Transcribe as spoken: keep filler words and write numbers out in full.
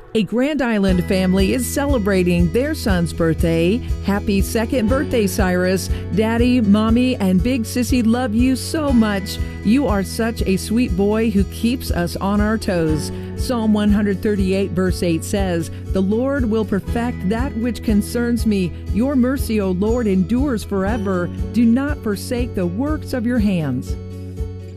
A Grand Island family is celebrating their son's birthday. Happy second birthday, Cyrus. Daddy, Mommy, and Big Sissy love you so much. You are such a sweet boy who keeps us on our toes. Psalm one thirty-eight verse eight says, "The Lord will perfect that which concerns me. Your mercy, O Lord, endures forever. Do not forsake the works of your hands."